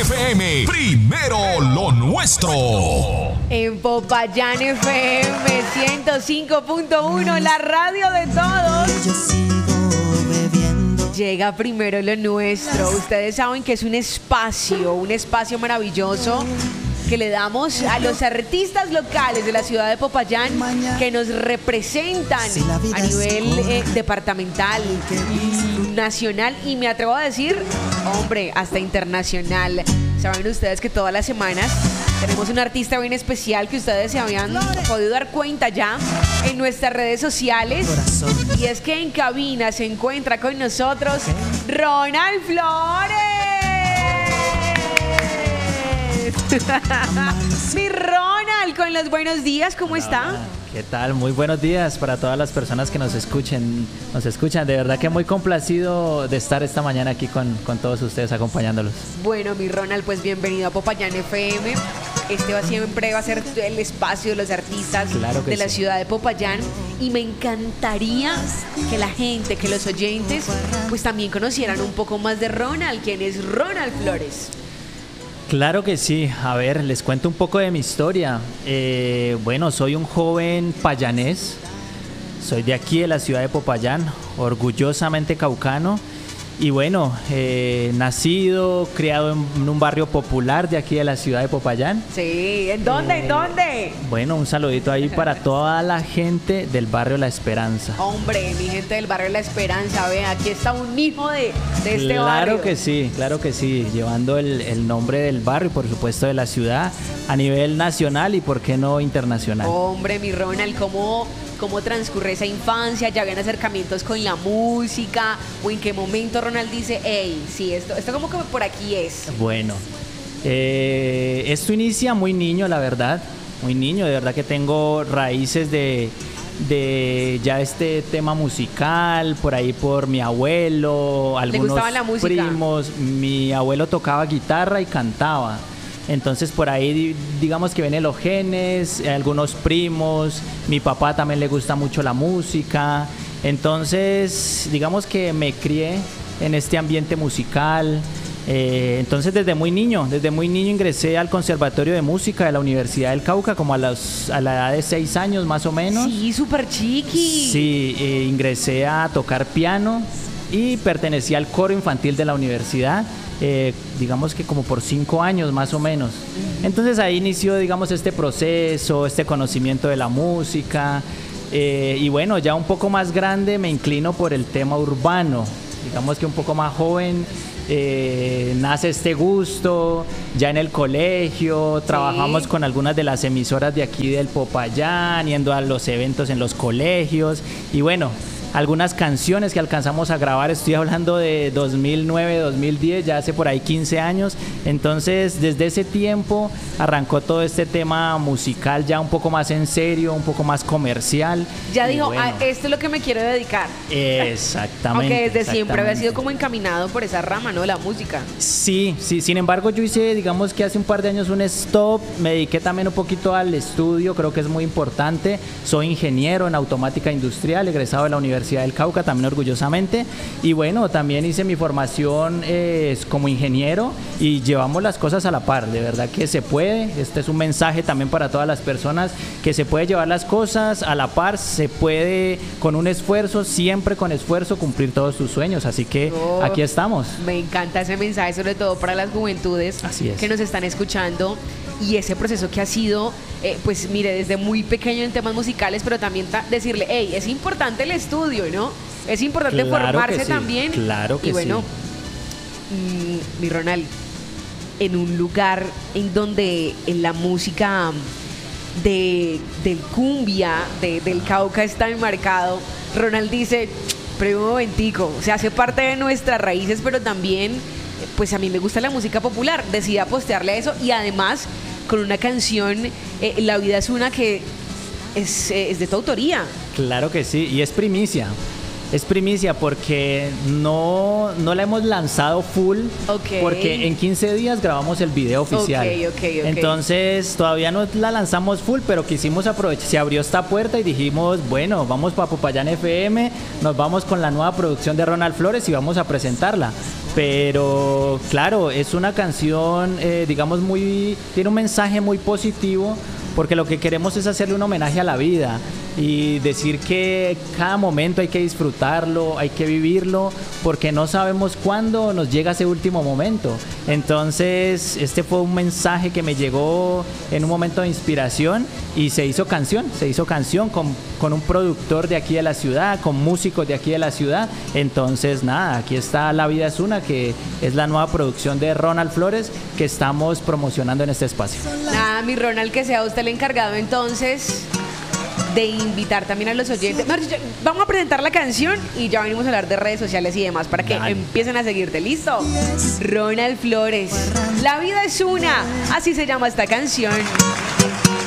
FM, primero lo nuestro. En Popayán FM 105.1, la radio de todos. Yo sigo bebiendo. Llega primero lo nuestro. Ustedes saben que es un espacio maravilloso que le damos a los artistas locales de la ciudad de Popayán que nos representan a nivel departamental, nacional y me atrevo a decir, hombre, hasta internacional. Saben ustedes que todas las semanas tenemos un artista bien especial que ustedes se habían podido dar cuenta ya en nuestras redes sociales. Y es que en cabina se encuentra con nosotros Ronald Flores. Mi Ronald, con los buenos días, ¿cómo está? ¿Qué tal? Muy buenos días para todas las personas que nos escuchan. De verdad que muy complacido de estar esta mañana aquí con todos ustedes acompañándolos. Bueno, mi Ronald, pues bienvenido a Popayán FM. Siempre va a ser el espacio de los artistas de la ciudad de Popayán. Y me encantaría que la gente, que los oyentes, pues también conocieran un poco más de Ronald. ¿Quién es Ronald Flores? Claro que sí. A ver, les cuento un poco de mi historia. Bueno, soy un joven payanés. Soy de aquí, de la ciudad de Popayán, orgullosamente caucano. Y bueno, nacido, criado en un barrio popular de aquí de la ciudad de Popayán. Sí, ¿en dónde? ¿En dónde? Bueno, un saludito ahí para toda la gente del barrio La Esperanza. Hombre, mi gente del barrio La Esperanza, vean, aquí está un hijo de este barrio. Claro que sí, llevando el nombre del barrio y por supuesto de la ciudad a nivel nacional y por qué no internacional. Hombre, mi Ronald, ¿cómo transcurre esa infancia? ¿Ya habían acercamientos con la música? ¿O en qué momento Ronald dice, hey, sí, esto como que por aquí es? Bueno, esto inicia muy niño, la verdad. Muy niño, de verdad que tengo raíces de ya este tema musical, por ahí por mi abuelo, algunos ¿Le gustaba la música? Primos. Mi abuelo tocaba guitarra y cantaba. Entonces por ahí digamos que vienen los genes, algunos primos, mi papá también le gusta mucho la música, entonces digamos que me crié en este ambiente musical. Entonces desde muy niño ingresé al Conservatorio de Música de la Universidad del Cauca como a la edad de 6 años más o menos. Sí, súper chiqui. Sí, ingresé a tocar piano y pertenecía al coro infantil de la universidad. Digamos que como por 5 años más o menos. Entonces ahí inició, digamos, este proceso, este conocimiento de la música. Y bueno, ya un poco más grande me inclino por el tema urbano. Digamos que un poco más joven nace este gusto. Ya en el colegio trabajamos con algunas de las emisoras de aquí del Popayán, yendo a los eventos en los colegios. Y bueno, algunas canciones que alcanzamos a grabar, estoy hablando de 2009, 2010, ya hace por ahí 15 años. Entonces, desde ese tiempo arrancó todo este tema musical ya un poco más en serio, un poco más comercial. Ya dijo, bueno, esto es lo que me quiero dedicar. Exactamente. Aunque desde siempre había sido como encaminado por esa rama, ¿no? La música. Sí. Sin embargo, yo hice, digamos que hace un par de años un stop, me dediqué también un poquito al estudio, creo que es muy importante. Soy ingeniero en automática industrial, egresado de la Universidad del Cauca, también orgullosamente. Y bueno, también hice mi formación como ingeniero y llevamos las cosas a la par. De verdad que se puede. Este es un mensaje también para todas las personas, que se puede llevar las cosas a la par, se puede con un esfuerzo, siempre con esfuerzo, cumplir todos tus sueños. Así que aquí estamos. Me encanta ese mensaje, sobre todo para las juventudes que nos están escuchando. Y ese proceso que ha sido, pues mire, desde muy pequeño en temas musicales, pero también decirle, hey, es importante el estudio, ¿no? Es importante formarse también. Claro que sí. Y bueno, mi Ronald, en un lugar en donde en la música del cumbia, del Cauca está enmarcado, Ronald dice, pero un momentico, se hace parte de nuestras raíces, pero también, pues a mí me gusta la música popular, decidí postearle eso y además con una canción, La vida es una, que es de tu autoría. Claro que sí, y es primicia. Es primicia porque no la hemos lanzado full, porque en 15 días grabamos el video oficial. Ok. Entonces todavía no la lanzamos full, pero quisimos aprovechar, se abrió esta puerta y dijimos, bueno, vamos para Popayán FM, nos vamos con la nueva producción de Ronald Flores y vamos a presentarla. Pero claro, es una canción, digamos, tiene un mensaje muy positivo, porque lo que queremos es hacerle un homenaje a la vida y decir que cada momento hay que disfrutarlo, hay que vivirlo, porque no sabemos cuándo nos llega ese último momento. Entonces, este fue un mensaje que me llegó en un momento de inspiración y se hizo canción con un productor de aquí de la ciudad, con músicos de aquí de la ciudad. Entonces, nada, aquí está La Vida es Una, que es la nueva producción de Ronald Flores que estamos promocionando en este espacio. Nada, mi Ronald, que sea usted el encargado entonces de invitar también a los oyentes. Vamos a presentar la canción y ya venimos a hablar de redes sociales y demás para que empiecen a seguirte. ¿Listo? Ronald Flores, La Vida es Una, así se llama esta canción.